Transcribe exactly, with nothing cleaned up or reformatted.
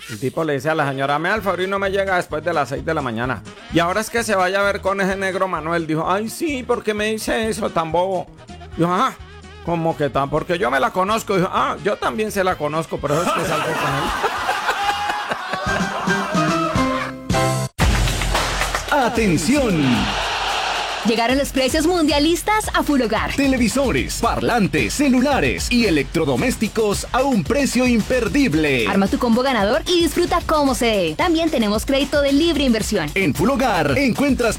El tipo le dice a la señora, me el favor y no me llega después de las seis de la mañana. Y ahora es que se vaya a ver con ese negro Manuel. Dijo, ay sí, ¿por qué me dice eso tan bobo? Dijo, ah, ¿cómo que tan? Porque yo me la conozco. Dijo, ah, yo también se la conozco, pero es que salgo con él. ¡Atención! Llegaron los precios mundialistas a Full Hogar. Televisores, parlantes, celulares y electrodomésticos a un precio imperdible. Arma tu combo ganador y disfruta como se dé. También tenemos crédito de libre inversión. En Full Hogar encuentras